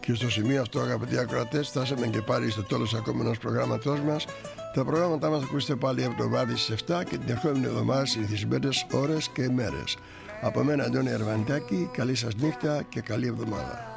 Και στο σημείο αυτό, αγαπητοί ακροατές, φτάσαμε και πάλι στο τέλος ακόμα ενός προγράμματός μας. Τα προγράμματά μας ακούσετε πάλι εβδομάδες στις 7 και την ερχόμενη εβδομάδα συνηθισμένες ώρες και μέρες. Από μένα, Αντώνη Αρβανιτάκη, καλή σας νύχτα και καλή εβδομάδα.